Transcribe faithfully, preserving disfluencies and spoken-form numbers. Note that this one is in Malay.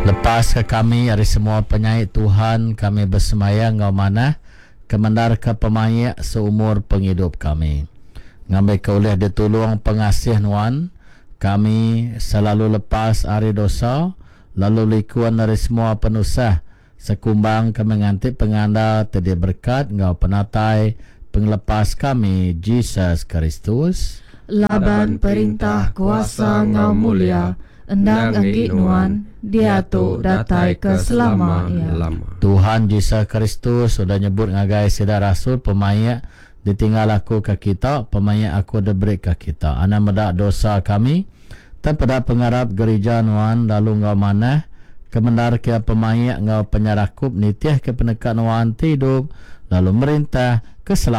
Lepas ke kami dari semua penyait Tuhan, kami bersemayang ngau mana kemendar ke pemayak seumur penghidup kami. Ngambil ke oleh ditolong pengasih Nuan, kami selalu lepas hari dosa, lalu likuan dari semua penusah, sekumbang kami ngantik penganda tadi berkat ngau penatai penglepas kami, Jesus Kristus. Laban perintah kuasa ngau mulia, endang anggit Nuan, dia tu datai ke selama lama. Tuhan Yesus Kristus sudah nyebut ngagai sida rasul pemayak ditinggal aku ke kita, pemayak aku diberi ke kita. Ana medak dosa kami, dan pada pengarap gereja Nuan lalu ngau mana kemendar ke pemayak ngau penyarakup nitiah ke penekan Nuan tidup lalu merintah keselamatan